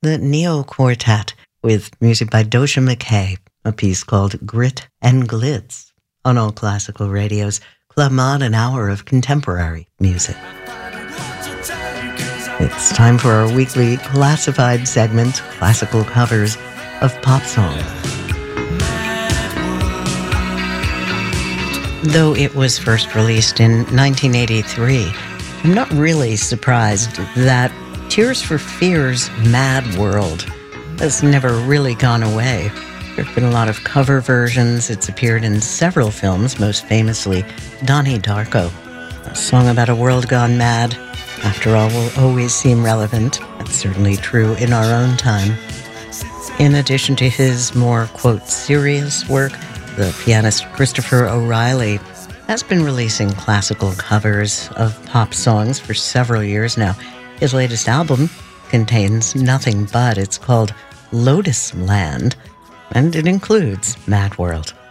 the Neo Quartet with music by Doja McKay, a piece called Grit and Glitz on All Classical Radio's Club Mod, an hour of contemporary music. It's time for our weekly classified segment, Classical Covers of Pop Songs. Though it was first released in 1983, I'm not really surprised that Tears for Fears' Mad World has never really gone away. There have been a lot of cover versions. It's appeared in several films, most famously Donnie Darko. A song about a world gone mad, after all, will always seem relevant. That's certainly true in our own time. In addition to his more, quote, serious work, the pianist Christopher O'Reilly has been releasing classical covers of pop songs for several years now. His latest album contains nothing but. It's called Lotus Land, and it includes Mad World.